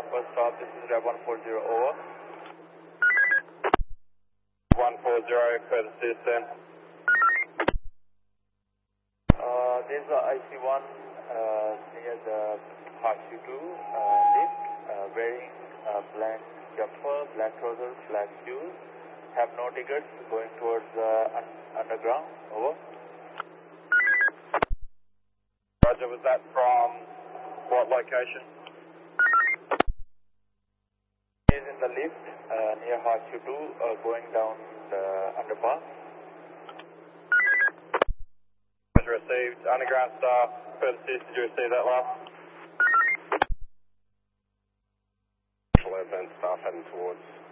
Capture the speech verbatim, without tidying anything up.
first stop, this is Rev one four zero, over. one four zero, further citizen. Uh, there's a I C one uh, near the Harshu two uh, lift, uh, wearing uh, black jumper, black trousers, black shoes, have no tickets, going towards uh, un underground, over. Roger, was that from what location? He is in the lift uh, near Harshu two, uh, going down the underpass. Roger, received. Underground staff, further citizen, did you receive that last? Left-hand staff heading towards